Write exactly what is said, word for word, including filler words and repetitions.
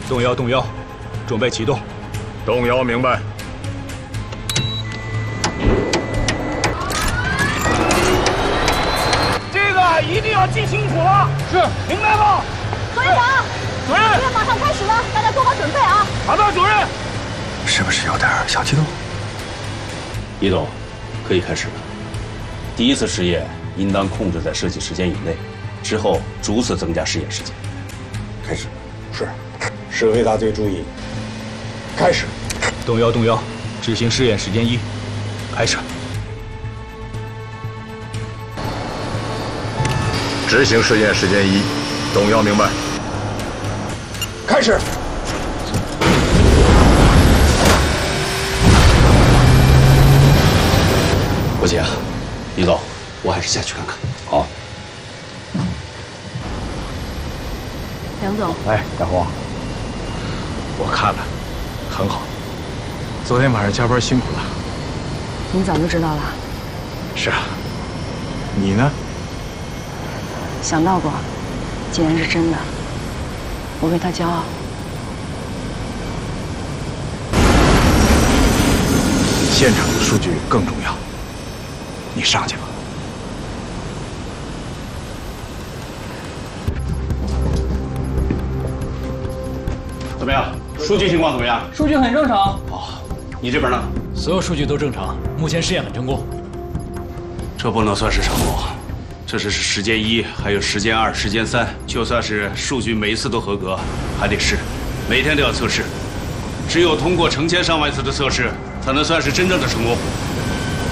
动摇，动摇，准备启动。 动摇，明白。 这个一定要记清楚了。是，明白吗？ 总院长， 主任， 实验马上开始了，大家做好准备啊！ 好的，主任。 是不是有点小激动？ 李总，可以开始了。第一次试验应当控制在设计时间以内，之后逐次增加试验时间。开始。 是，是非大队注意。开始。 动摇，动摇，执行试验时间一，开始。 执行试验时间一，动摇，明白。 开始。 不行，李总，我还是下去看看。好。 梁总， 哎，大红， 我看了，很好。昨天晚上加班辛苦了。 你早就知道了？ 是啊。你呢？ 想到过，既然是真的，我为他骄傲。 现场的数据更重要。你上去吧。 怎么样？数据情况怎么样？ 数据很正常。 哦，你这边呢？ 所有数据都正常，目前试验很成功。 这不能算是成功，这只是时间一，还有时间二、时间三。就算是数据每一次都合格，还得试，每天都要测试。只有通过成千上万次的测试，才能算是真正的成功。